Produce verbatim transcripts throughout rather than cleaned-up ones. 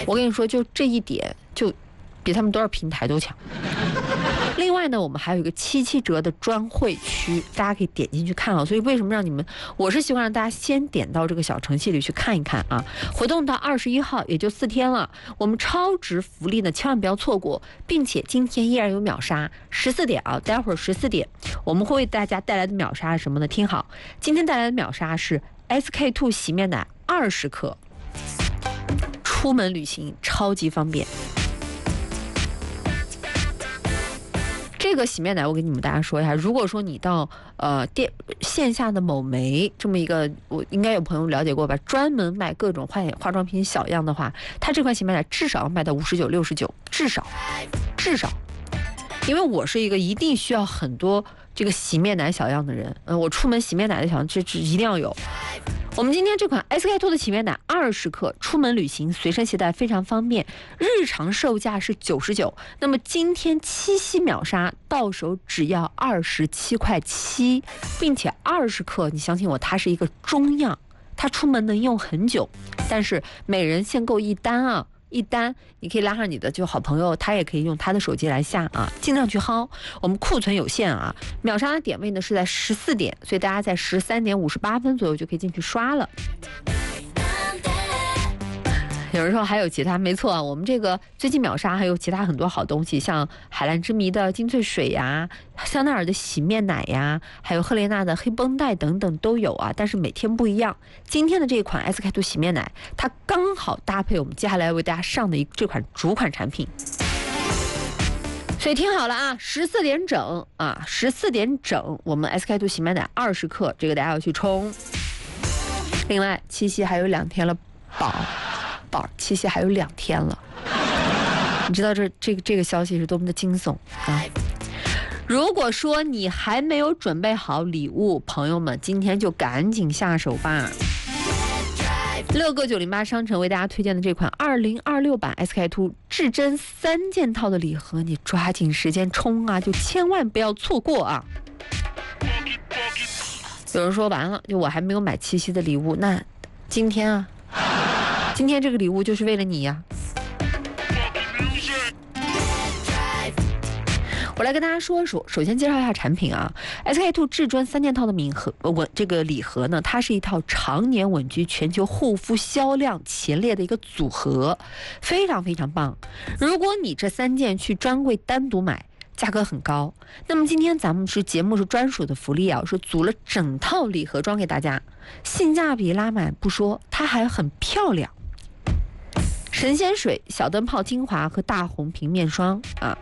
我跟你说，就这一点就比他们多少平台都强。另外呢，我们还有一个七七折的专会区，大家可以点进去看啊。所以为什么让你们，我是希望让大家先点到这个小程序里去看一看啊。活动到二十一号，也就四天了，我们超值福利呢，千万不要错过，并且今天依然有秒杀，十四点啊，待会儿十四点我们会为大家带来的秒杀是什么呢？听好，今天带来的秒杀是 S K two 洗面奶二十克，出门旅行超级方便。这个洗面奶我给你们大家说一下，如果说你到呃店线下的某媒这么一个，我应该有朋友了解过吧，专门卖各种化化妆品小样的话，它这款洗面奶至少要卖到五十九、六十九，至少至少。因为我是一个一定需要很多这个洗面奶小样的人，嗯、呃，我出门洗面奶的小样这这一定要有。我们今天这款 S K two 的洗面奶二十克，出门旅行随身携带非常方便，日常售价是九十九，那么今天七夕秒杀到手只要二十七块七，并且二十克，你相信我，它是一个中样，它出门能用很久，但是每人限购一单啊。一单你可以拉上你的就好朋友，他也可以用他的手机来下啊，尽量去薅，我们库存有限啊。秒杀的点位呢是在十四点，所以大家在十三点五十八分左右就可以进去刷了。有人说还有其他，没错啊，我们这个最近秒杀还有其他很多好东西，像海蓝之谜的精粹水呀，香奈儿的洗面奶呀，还有赫莲娜的黑绷带等等都有啊，但是每天不一样。今天的这一款 S K two 洗面奶，它刚好搭配我们接下来为大家上的一这款主款产品。所以听好了啊，十四点整啊，十四点整，我们 S K two 洗面奶二十克，这个大家要去冲。另外，七夕还有两天了，宝。七夕还有两天了，你知道这这个这个消息是多么的惊悚啊！如果说你还没有准备好礼物，朋友们今天就赶紧下手吧。乐购九零八商城为大家推荐的这款二零二六版 S K two 至臻三件套的礼盒，你抓紧时间冲啊，就千万不要错过啊！有人说完了，就我还没有买七夕的礼物，那今天啊。今天这个礼物就是为了你呀！我来跟大家说说，首先介绍一下产品啊 ，S K two 至臻三件套的敏盒稳这个礼盒呢，它是一套常年稳居全球护肤销量前列的一个组合，非常非常棒。如果你这三件去专柜单独买，价格很高。那么今天咱们是节目是专属的福利啊，是组了整套礼盒装给大家，性价比拉满不说，它还很漂亮。神仙水、小灯泡精华和大红瓶面霜啊，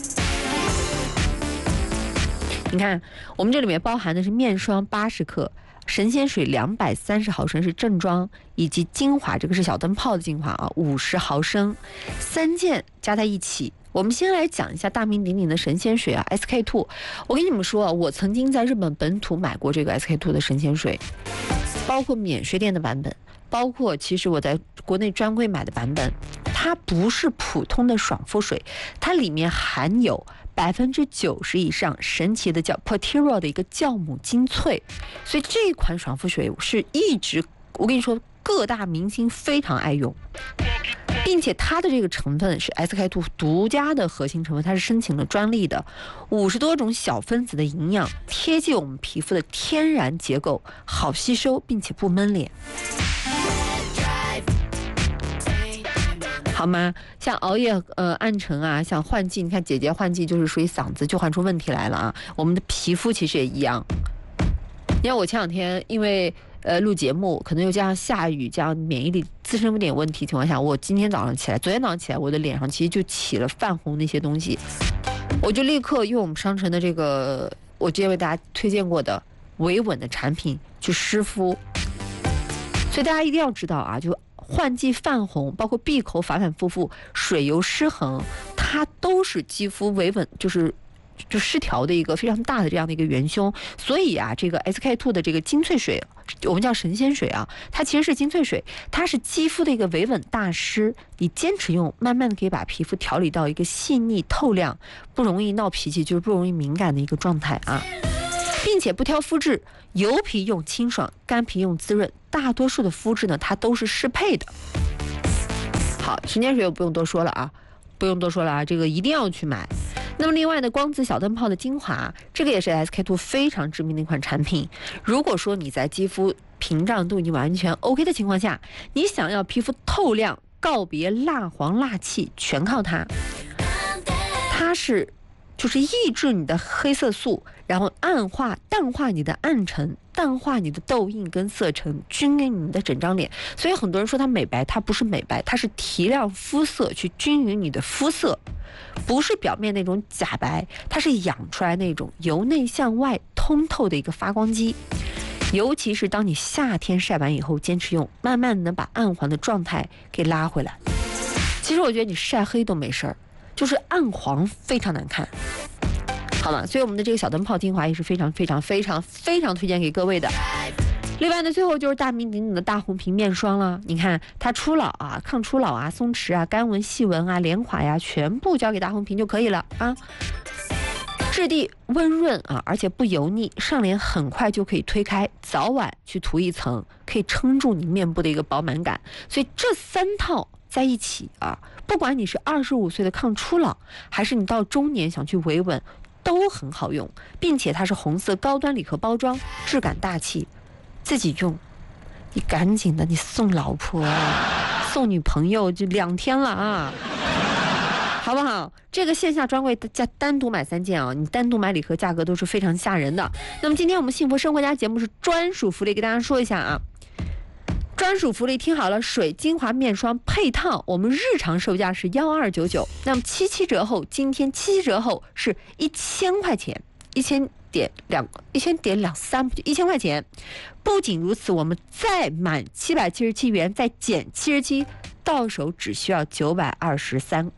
你看我们这里面包含的是面霜八十克，神仙水两百三十毫升是正装，以及精华，这个是小灯泡的精华啊，五十毫升，三件加在一起。我们先来讲一下大名鼎鼎的神仙水啊 ，S K two。我跟你们说啊，我曾经在日本本土买过这个 S K two 的神仙水，包括免税店的版本，包括其实我在国内专柜买的版本。它不是普通的爽肤水，它里面含有百分之九十以上神奇的叫 Potero 的一个酵母精粹，所以这款爽肤水是一直我跟你说各大明星非常爱用。并且它的这个成分是 S K two 独家的核心成分，它是申请了专利的，五十多种小分子的营养，贴近我们皮肤的天然结构，好吸收，并且不闷脸，好吗？像熬夜、呃暗沉啊，像换季，你看姐姐换季就是属于嗓子就换出问题来了啊。我们的皮肤其实也一样。你看我前两天因为。呃，录节目可能又加上下雨，这样免疫力自身有点问题情况下，我今天早上起来，昨天早上起来，我的脸上其实就起了泛红那些东西，我就立刻用我们商城的这个我之前为大家推荐过的维稳的产品去湿敷。所以大家一定要知道啊，就换季泛红，包括闭口反反复复、水油失衡，它都是肌肤维稳就是。就失调的一个非常大的这样的一个元凶，所以啊，这个 S K two 的这个精粹水，我们叫神仙水啊，它其实是精粹水，它是肌肤的一个维稳大师。你坚持用，慢慢的可以把皮肤调理到一个细腻透亮，不容易闹脾气，就是不容易敏感的一个状态啊，并且不挑肤质，油皮用清爽，干皮用滋润，大多数的肤质呢，它都是适配的。 好，神仙水我不用多说了啊，不用多说了啊，这个一定要去买。那么另外呢，光子小灯泡的精华，这个也是 S K two 非常知名的一款产品。如果说你在肌肤屏障都已经完全 OK 的情况下，你想要皮肤透亮，告别蜡黄蜡气，全靠它。它是就是抑制你的黑色素，然后暗化淡化你的暗沉，淡化你的痘印跟色沉，均匀你的整张脸。所以很多人说它美白，它不是美白，它是提亮肤色，去均匀你的肤色，不是表面那种假白，它是养出来那种由内向外通透的一个发光肌。尤其是当你夏天晒完以后，坚持用，慢慢能把暗黄的状态给拉回来。其实我觉得你晒黑都没事儿，就是暗黄非常难看，好吗？所以我们的这个小灯泡精华也是非常非常非常非常推荐给各位的。另外呢，最后就是大名鼎鼎的大红瓶面霜了。你看它初老啊、抗初老啊、松弛啊、干纹细纹啊、连垮呀，全部交给大红瓶就可以了啊。质地温润啊，而且不油腻，上脸很快就可以推开，早晚去涂一层，可以撑住你面部的一个饱满感。所以这三套在一起啊，不管你是二十五岁的抗初老，还是你到中年想去维稳，都很好用，并且它是红色高端礼盒包装，质感大气，自己用，你赶紧的，你送老婆、送女朋友就两天了啊。好不好？这个线下专柜价单独买三件啊，你单独买礼盒价格都是非常吓人的。那么今天我们幸福生活家节目是专属福利，给大家说一下啊。专属福利听好了，水精华面霜配套，我们日常售价是幺二九九，那么七七折后，今天七七折后是一千块钱，一千点两一千点两三一千块钱。不仅如此，我们再满七百七十七元，再减七十七，到手只需要九百二十三。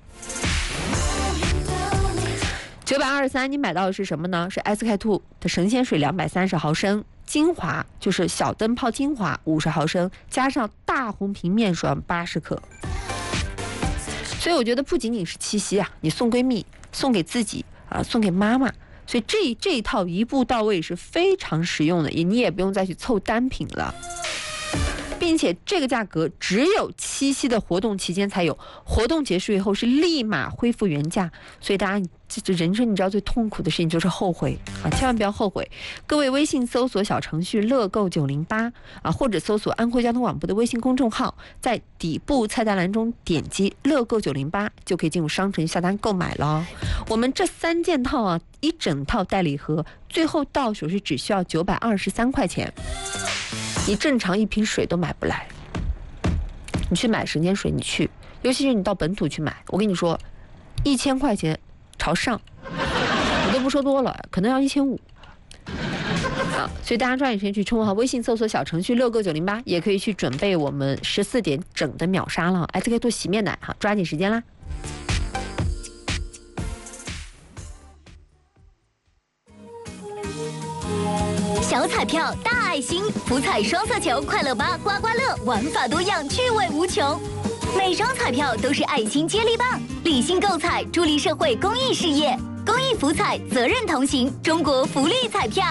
九百二十三，你买到的是什么呢？是 S K two 的神仙水两百三十毫升，精华就是小灯泡精华五十毫升，加上大红瓶面霜八十克。所以我觉得不仅仅是七夕啊，你送闺蜜、送给自己啊、送给妈妈，所以这这一套一步到位是非常实用的，也你也不用再去凑单品了。并且这个价格只有七夕的活动期间才有，活动结束以后是立马恢复原价。所以大家这人生你知道最痛苦的事情就是后悔啊，千万不要后悔。各位微信搜索小程序乐购九零八啊，或者搜索安徽交通广播的微信公众号，在底部菜单栏中点击乐购九零八就可以进入商城下单购买了。我们这三件套啊，一整套带礼盒，最后到手是只需要九百二十三块钱。你正常一瓶水都买不来，你去买神仙水，你去，尤其是你到本土去买，我跟你说，一千块钱朝上，我都不说多了，可能要一千五。啊，所以大家抓紧时间去冲哈，微信搜索小程序乐购九零八，也可以去准备我们十四点整的秒杀了 ，S K two 洗面奶哈，抓紧时间啦。 小彩票大爱心，福彩双色球快乐吧刮刮乐，玩法多样，趣味无穷。每张彩票都是爱心接力棒，理性购彩，助力社会公益事业。公益福彩，责任同行，中国福利彩票。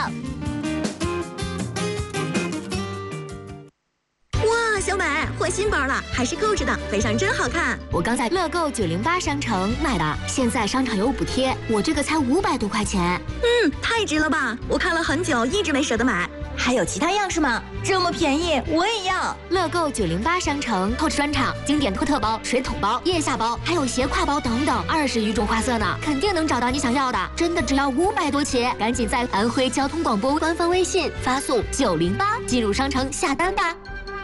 哇，小美换新包了，还是购置的，背上真好看。 我刚在乐购九零八商城买的，现在商场有补贴，我这个才五百多块钱。 嗯，太值了吧！我看了很久，一直没舍得买。还有其他样式吗？这么便宜，我也要。 乐购九零八商城透视专场，经典托特包、水桶包、腋下包，还有斜挎包等等，二十余种花色呢，肯定能找到你想要的。真的只要五百多起，赶紧在安徽交通广播官方微信发送九零八进入商城下单吧。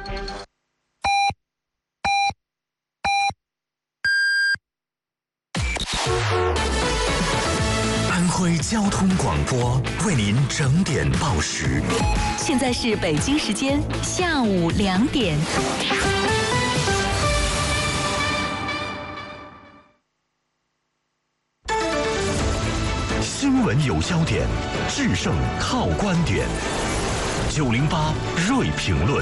安徽交通广播为您整点报时。 现在是北京时间下午两点。 新闻有焦点，制胜靠观点。九零八锐评论。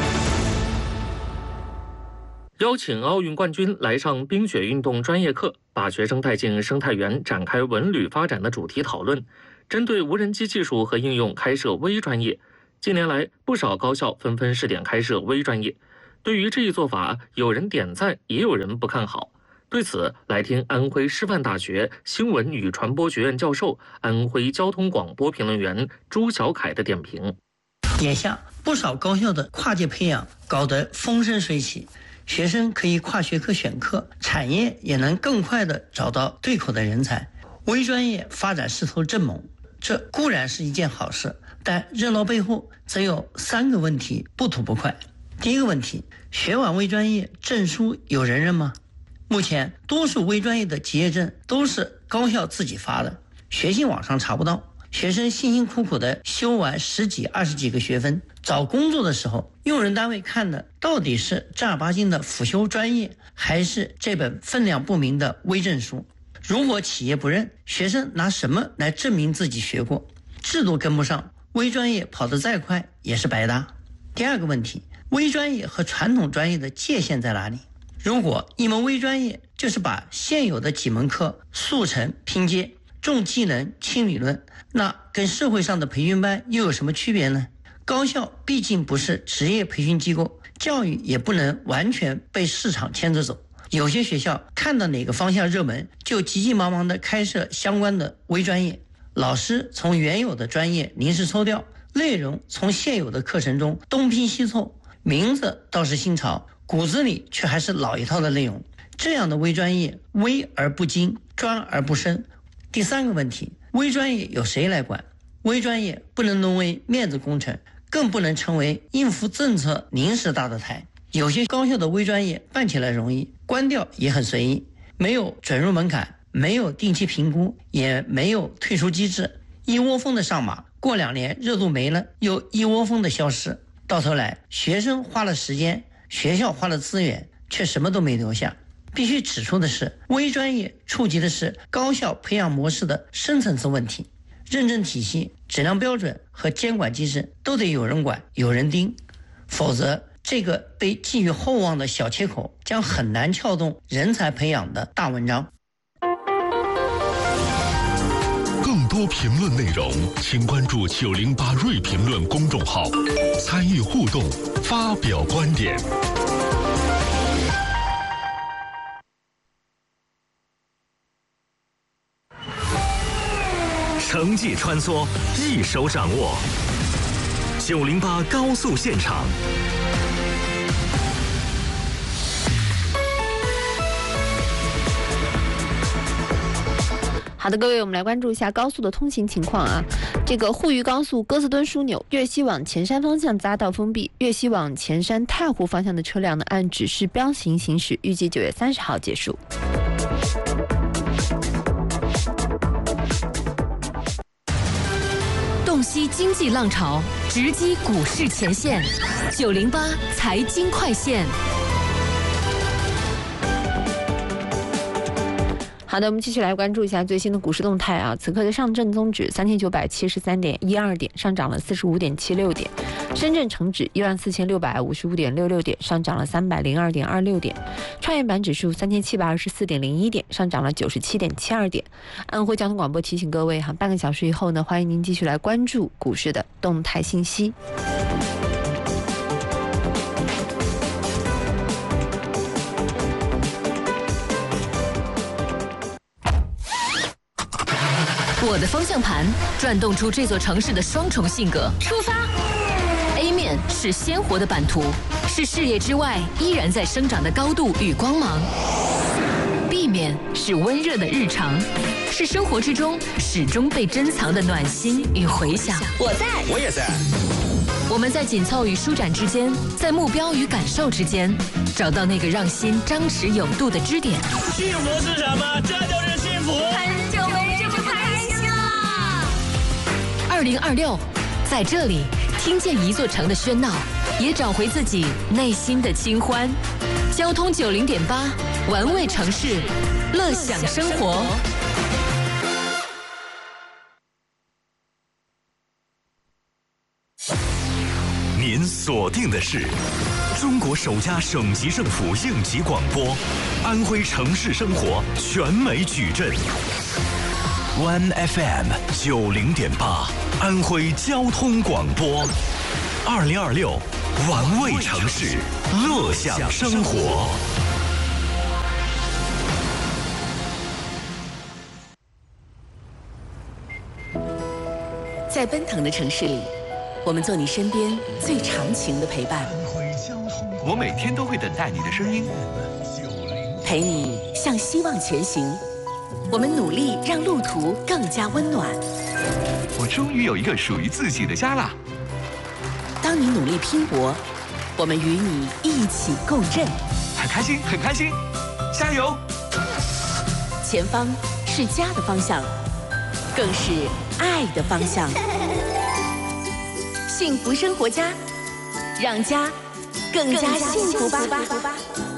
邀请奥运冠军来上冰雪运动专业课，把学生带进生态园，展开文旅发展的主题讨论。针对无人机技术和应用开设微专业。近年来，不少高校纷纷试点开设微专业。 对于这一做法，有人点赞，也有人不看好。对此，来听安徽师范大学新闻与传播学院教授、安徽交通广播评论员朱小凯的点评。 眼下，不少高校的跨界培养搞得风生水起，学生可以跨学科选课，产业也能更快地找到对口的人才，微专业发展势头正猛。这固然是一件好事，但热闹背后则有三个问题不吐不快。第一个问题，学完微专业证书有人认吗？目前多数微专业的结业证都是高校自己发的，学信网上查不到。学生辛辛苦苦的修完十几二十几个学分，找工作的时候，用人单位看的到底是正儿八经的辅修专业，还是这本分量不明的微证书？如果企业不认，学生拿什么来证明自己学过？制度跟不上，微专业跑得再快也是白搭。第二个问题，微专业和传统专业的界限在哪里？如果一门微专业就是把现有的几门课速成拼接，重技能轻理论，那跟社会上的培训班又有什么区别呢？高校毕竟不是职业培训机构，教育也不能完全被市场牵着走。有些学校看到哪个方向热门，就急急忙忙地开设相关的微专业，老师从原有的专业临时抽调，内容从现有的课程中东拼西凑，名字倒是新潮，骨子里却还是老一套的内容。这样的微专业微而不精，专而不深。第三个问题，微专业由谁来管？微专业不能沦为面子工程，更不能成为应付政策临时搭的台。有些高校的微专业办起来容易，关掉也很随意，没有准入门槛，没有定期评估，也没有退出机制，一窝蜂的上马，过两年热度没了，又一窝蜂的消失，到头来学生花了时间，学校花了资源，却什么都没留下。必须指出的是，微专业触及的是高校培养模式的深层次问题，认证体系、质量标准和监管机制都得有人管、有人盯，否则这个被寄予厚望的小切口将很难撬动人才培养的大文章。 更多评论内容，请关注九零八锐评论公众号，参与互动，发表观点。城际穿梭，一手掌握。九零八高速现场。 好的，各位，我们来关注一下高速的通行情况啊。这个沪渝高速鸽子墩枢纽粤西往前山方向匝道封闭，粤西往前山太湖方向的车辆呢按指示标行行驶，预计九月三十号结束。 洞悉经济浪潮，直击股市前线。九零八财经快线。 好的，我们继续来关注一下最新的股市动态啊。此刻的上证综指三千九百七十三点一二点，上涨了四十五点七六点；深圳成指一万四千六百五十五点六六点，上涨了三百零二点二六点；创业板指数三千七百二十四点零一点，上涨了九十七点七二点。安徽交通广播提醒各位哈，半个小时以后呢，欢迎您继续来关注股市的动态信息。 我的方向盘转动出这座城市的双重性格。出发 A 面是鲜活的版图，是事业之外依然在生长的高度与光芒。 B 面是温热的日常，是生活之中始终被珍藏的暖心与回响。 我在， 我也在。 我们在紧凑与舒展之间，在目标与感受之间，找到那个让心张弛有度的支点。 幸福是什么？这就是幸福。 很久没这么开心了。 二零二六，在这里听见一座城的喧闹，也找回自己内心的清欢。交通九零点八，玩味城市，乐享生活。 您锁定的是中国首家省级政府应急广播，安徽城市生活全美矩阵 ，One F M 九零点八，安徽交通广播。 二零二六，玩味城市，乐享生活。 在奔腾的城市里，我们做你身边最长情的陪伴。 我每天都会等待你的声音， 陪你向希望前行。我们努力让路途更加温暖。 我终于有一个属于自己的家啦！ 当你努力拼搏，我们与你一起共振。 很开心，很开心，加油！ 前方是家的方向，更是爱的方向。幸福生活家，让家更加幸福吧。